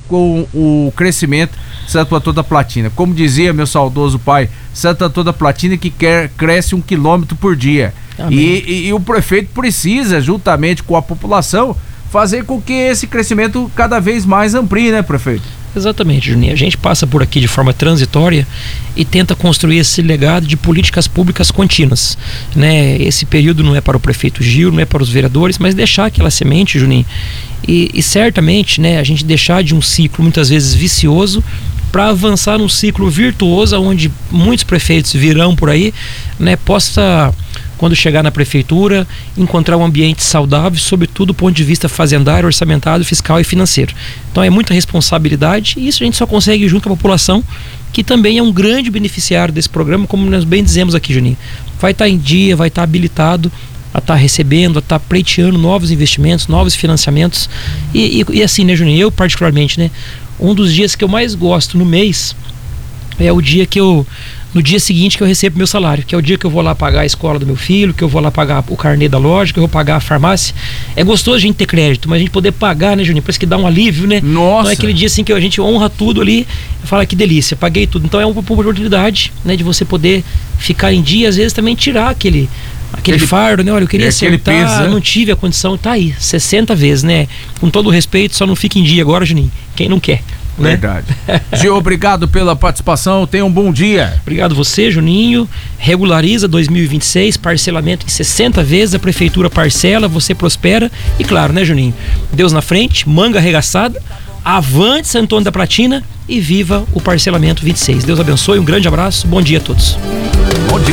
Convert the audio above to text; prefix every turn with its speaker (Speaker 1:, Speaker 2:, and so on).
Speaker 1: com o crescimento de Santo Antônio da Platina. Como dizia meu saudoso pai, Santo Antônio da Platina que cresce 1 quilômetro por dia. E o prefeito precisa, juntamente com a população, fazer com que esse crescimento cada vez mais amplie, né, prefeito?
Speaker 2: Exatamente, Juninho. A gente passa por aqui de forma transitória e tenta construir esse legado de políticas públicas contínuas, né? Esse período não é para o prefeito Gil, não é para os vereadores, mas deixar aquela semente, Juninho, e certamente, né, a gente deixar de um ciclo muitas vezes vicioso para avançar num ciclo virtuoso, onde muitos prefeitos virão por aí, né, possa, quando chegar na prefeitura, encontrar um ambiente saudável, sobretudo do ponto de vista fazendário, orçamentário, fiscal e financeiro. Então é muita responsabilidade e isso a gente só consegue junto com a população, que também é um grande beneficiário desse programa, como nós bem dizemos aqui, Juninho. Vai estar em dia, vai estar habilitado a estar recebendo, a estar pleiteando novos investimentos, novos financiamentos e assim, né, Juninho, eu particularmente, né, um dos dias que eu mais gosto no mês é o dia no dia seguinte que eu recebo meu salário, que é o dia que eu vou lá pagar a escola do meu filho, que eu vou lá pagar o carnê da loja, que eu vou pagar a farmácia. É gostoso a gente ter crédito, mas a gente poder pagar, né, Juninho? Parece que dá um alívio, né?
Speaker 1: Nossa!
Speaker 2: Então é aquele dia assim que a gente honra tudo ali e fala que delícia, paguei tudo. Então é uma oportunidade, né, de você poder ficar em dia, às vezes também tirar aquele fardo, né? Olha, eu queria acertar, peso, né? Não tive a condição, tá aí, 60 vezes, né? Com todo o respeito, só não fica em dia agora, Juninho, quem não quer. Né?
Speaker 1: Verdade. Gil, obrigado pela participação, tenha um bom dia.
Speaker 2: Obrigado você, Juninho. Regulariza 2026, parcelamento em 60 vezes, a prefeitura parcela, você prospera e claro, né, Juninho? Deus na frente, manga arregaçada, avante Santo Antônio da Platina e viva o parcelamento 26. Deus abençoe, um grande abraço, bom dia a todos.
Speaker 1: Bom dia.